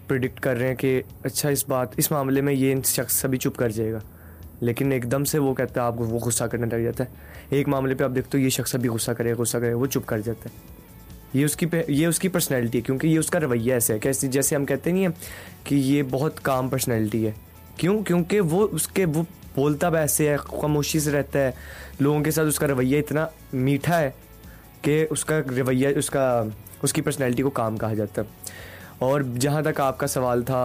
Predict कर रहे हैं कि अच्छा इस मामले में ये शख्स सभी चुप कर जाएगा, लेकिन एकदम से वो कहता है आपको वो गुस्सा करने लग जाता है। एक मामले पे आप देखते हो ये शख्स अभी गुस्सा करेगा, वो चुप कर जाता है। ये उसकी पर्सनैलिटी है, क्योंकि ये उसका रवैया ऐसा है। कैसे जैसे हम कहते नहीं है कि ये बहुत काम पर्सनैलिटी है। क्यों? क्योंकि वो बोलता वैसे है, खामोशी से रहता है लोगों के साथ, उसका रवैया इतना मीठा है कि उसका रवैया उसकी पर्सनैलिटी को काम कहा जाता है। और जहाँ तक आपका सवाल था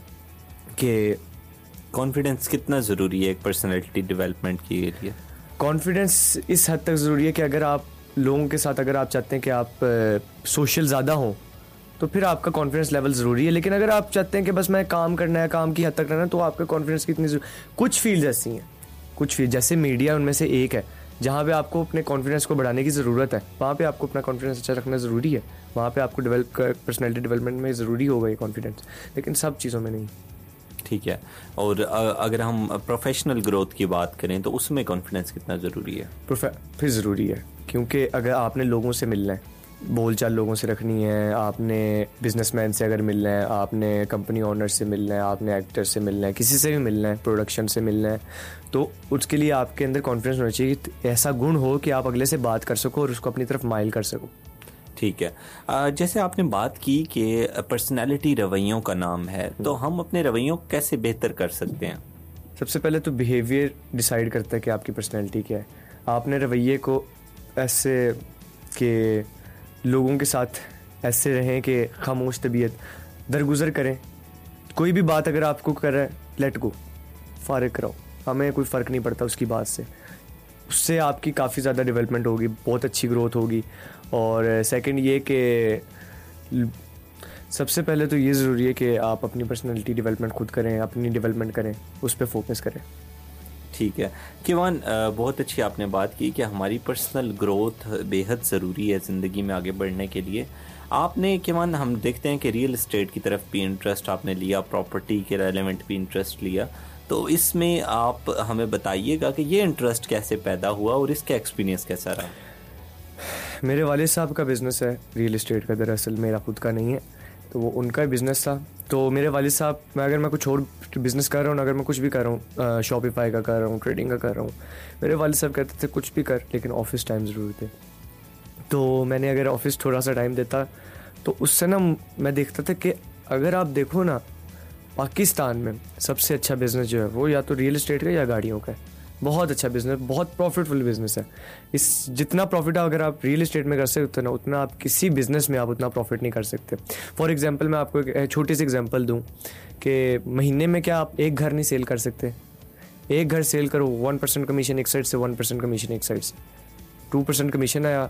कि कॉन्फिडेंस कितना ज़रूरी है एक पर्सनैलिटी डेवलपमेंट के लिए? कॉन्फिडेंस इस हद तक ज़रूरी है कि अगर आप लोगों के साथ अगर आप चाहते हैं कि आप सोशल ज़्यादा हों तो फिर आपका कॉन्फिडेंस लेवल ज़रूरी है। लेकिन अगर आप चाहते हैं कि बस मैं काम करना है, काम की हद तक रहना है, तो आपका कॉन्फिडेंस कितनी कुछ फील्ड ऐसी हैं, कुछ फील्ड जैसे मीडिया उनमें से एक है जहाँ पे आपको अपने कॉन्फिडेंस को बढ़ाने की ज़रूरत है। वहाँ पे आपको अपना कॉन्फिडेंस अच्छा रखना ज़रूरी है, वहाँ पे आपको पर्सनैलिटी डेवलपमेंट में ज़रूरी होगा ये कॉन्फिडेंस, लेकिन सब चीज़ों में नहीं। ठीक है। और अगर हम प्रोफेशनल ग्रोथ की बात करें तो उसमें कॉन्फिडेंस कितना ज़रूरी है? फिर ज़रूरी है, क्योंकि अगर आपने लोगों से मिलना है, बोलचाल लोगों से रखनी है, आपने बिजनेसमैन से अगर मिलना है, आपने कंपनी ओनर से मिलना है, आपने एक्टर से मिलना है, किसी से भी मिलना है, प्रोडक्शन से मिलना है, तो उसके लिए आपके अंदर कॉन्फिडेंस होना चाहिए, ऐसा गुण हो कि आप अगले से बात कर सको और उसको अपनी तरफ माइल कर सको। ठीक है। जैसे आपने बात की कि पर्सनैलिटी रवैयों का नाम है, तो हम अपने रवैयों को कैसे बेहतर कर सकते हैं? सबसे पहले तो बिहेवियर डिसाइड करता है कि आपकी पर्सनैलिटी क्या है। आपने रवैये को ऐसे कि लोगों के साथ ऐसे रहें कि खामोश तबीयत दरगुजर करें। कोई भी बात अगर आपको कर रहा है, लेट गो, फारिग कराओ, हमें कोई फ़र्क नहीं पड़ता उसकी बात से। उससे आपकी काफ़ी ज़्यादा डेवलपमेंट होगी, बहुत अच्छी ग्रोथ होगी। और सेकंड ये कि सबसे पहले तो ये ज़रूरी है कि आप अपनी पर्सनैलिटी डेवलपमेंट खुद करें, अपनी डेवलपमेंट करें, उस पर फोकस करें। ठीक है किवान, बहुत अच्छी आपने बात की कि हमारी पर्सनल ग्रोथ बेहद ज़रूरी है ज़िंदगी में आगे बढ़ने के लिए। आपने किवान, हम देखते हैं कि रियल एस्टेट की तरफ भी इंटरेस्ट आपने लिया, प्रॉपर्टी के रेलेवेंट भी इंटरेस्ट लिया, तो इसमें आप हमें बताइएगा कि ये इंटरेस्ट कैसे पैदा हुआ और इसका एक्सपीरियंस कैसा रहा? मेरे वालिद साहब का बिज़नेस है रियल एस्टेट का, दरअसल मेरा खुद का नहीं है, तो वो उनका बिज़नेस था। तो मेरे वालिद साहब, अगर मैं कुछ और बिज़नेस कर रहा हूँ, अगर मैं कुछ भी कर रहा हूँ, शॉपिफाई का कर रहा हूँ, ट्रेडिंग का कर रहा हूँ, मेरे वालिद साहब कहते थे कुछ भी कर, लेकिन ऑफिस टाइम ज़रूर दे। तो मैंने अगर ऑफिस थोड़ा सा टाइम देता तो उससे ना मैं देखता था कि अगर आप देखो ना, पाकिस्तान में सबसे अच्छा बिज़नेस जो है वो या तो रियल एस्टेट का या गाड़ियों का है। बहुत अच्छा बिज़नेस, बहुत प्रॉफिटफुल बिज़नेस है। इस जितना प्रॉफिट अगर आप रियल एस्टेट में कर सकते हो ना, उतना आप किसी बिज़नेस में आप उतना प्रॉफिट नहीं कर सकते। फॉर एग्जांपल मैं आपको एक छोटी सी एग्जांपल दूं कि महीने में क्या आप एक घर नहीं सेल कर सकते? एक घर सेल करो, 1% कमीशन एक साइड से, 1% कमीशन एक साइड से, 2% कमीशन आया,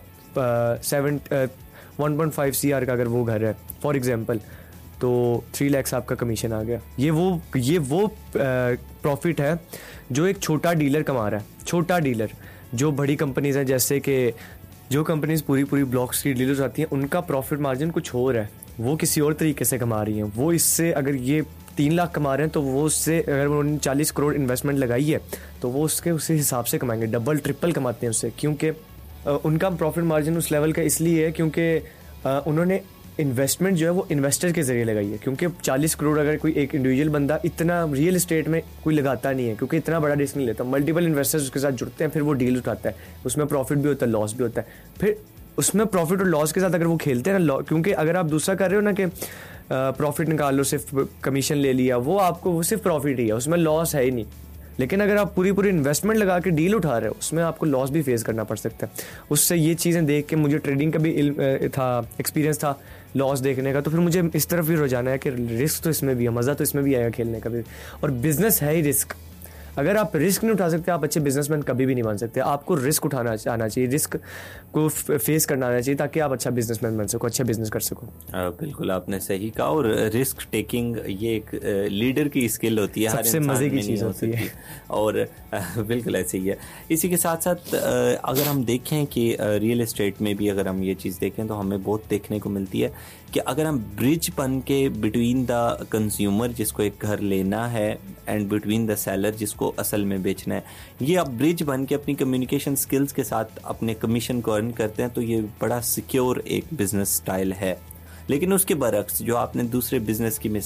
1.5 CR का अगर वो घर है फॉर एग्जांपल, तो 3 लाख आपका कमीशन आ गया। ये वो प्रॉफिट है जो एक छोटा डीलर कमा रहा है। छोटा डीलर, जो बड़ी कंपनीज हैं, जैसे कि जो कंपनीज पूरी ब्लॉक्स की डीलर्स आती हैं, उनका प्रॉफिट मार्जिन कुछ और है, वो किसी और तरीके से कमा रही हैं। वो इससे अगर ये 3 लाख कमा रहे हैं तो वो उससे अगर उन्होंने 40 करोड़ इन्वेस्टमेंट लगाई है तो वो उसी हिसाब से कमाएंगे, डबल ट्रिपल कमाते हैं उससे, क्योंकि उनका प्रॉफिट मार्जिन उस लेवल का इसलिए है क्योंकि उन्होंने इन्वेस्टमेंट जो है वो इन्वेस्टर के जरिए लगाई है। क्योंकि 40 करोड़ अगर कोई एक इंडिविजुअल बंदा इतना रियल एस्टेट में कोई लगाता नहीं है, क्योंकि इतना बड़ा रिस्क नहीं लेता। मल्टीपल इन्वेस्टर्स उसके साथ जुड़ते हैं, फिर वो डील उठाता है, उसमें प्रॉफिट भी होता है, लॉस भी होता है। फिर उसमें प्रॉफिट और लॉस के साथ अगर वो खेलते हैं ना, क्योंकि अगर आप दूसरा कर रहे हो ना कि प्रॉफिट निकाल लो, सिर्फ कमीशन ले लिया, वो सिर्फ प्रॉफिट ही है, उसमें लॉस है ही नहीं। लेकिन अगर आप पूरी इन्वेस्टमेंट लगा के डील उठा रहे हो, उसमें आपको लॉस भी फेस करना पड़ सकता है। उससे ये चीज़ें देख के मुझे ट्रेडिंग का भी एक्सपीरियंस था लॉस देखने का, तो फिर मुझे इस तरफ भी रुझाना है कि रिस्क तो इसमें भी है, मज़ा तो इसमें भी आएगा खेलने का भी। और बिजनेस है ही रिस्क। अगर आप रिस्क नहीं उठा सकते, आप अच्छे बिजनेसमैन कभी भी नहीं बन सकते। आपको रिस्क उठाना आना चाहिए, रिस्क को फेस करना आना चाहिए, ताकि आप अच्छा बिजनेसमैन बन सको, अच्छा बिजनेस कर सको। बिल्कुल आपने सही कहा। और रिस्क टेकिंग ये एक लीडर की स्किल होती है, सबसे मज़े की चीज़ होती है। और बिल्कुल ऐसे ही है। इसी के साथ साथ अगर हम देखें कि रियल एस्टेट में भी अगर हम ये चीज़ देखें तो हमें बहुत देखने को मिलती है कि अगर हम ब्रिज बन के बिटवीन द कंज्यूमर जिसको एक घर लेना है एंड बिटवीन द सेलर जिसको असल में बेचना है, ये आप ब्रिज बन के अपनी कम्युनिकेशन स्किल्स के साथ अपने कमीशन को अर्न करते हैं, तो ये बड़ा सिक्योर एक बिजनेस स्टाइल है। लेकिन उसके बरक्स जो आपने दूसरे बिजनेस की